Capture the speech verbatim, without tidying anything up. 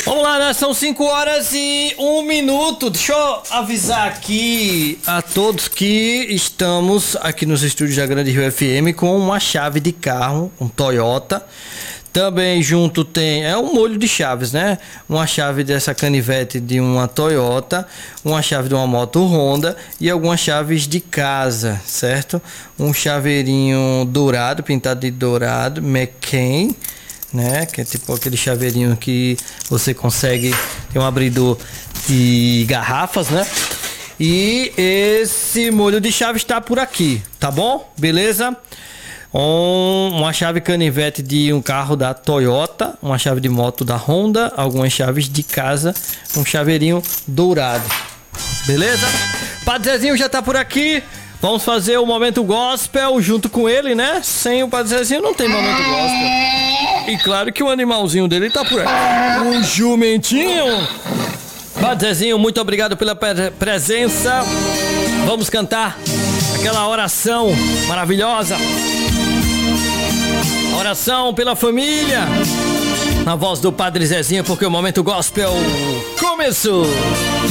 Vamos lá, né? São cinco horas e um minuto. Deixa eu avisar aqui a todos que estamos aqui nos estúdios da Grande Rio F M com uma chave de carro, um Toyota. Também junto tem, é um molho de chaves, né? Uma chave dessa canivete de uma Toyota, uma chave de uma moto Honda e algumas chaves de casa, certo? Um chaveirinho dourado, pintado de dourado, McCain, né? Que é tipo aquele chaveirinho que você consegue ter um abridor de garrafas, né? E esse molho de chave está por aqui, tá bom? Beleza? Um, uma chave canivete de um carro da Toyota, uma chave de moto da Honda, algumas chaves de casa, um chaveirinho dourado. Beleza? Padre Zezinho já tá por aqui. Vamos fazer o momento gospel junto com ele, né? Sem o Padre Zezinho não tem momento gospel. E claro que o animalzinho dele tá por aqui. Um jumentinho. Padre Zezinho, muito obrigado pela pre- presença. Vamos cantar aquela oração maravilhosa. Oração pela família. Na voz do Padre Zezinho, porque o momento gospel começou.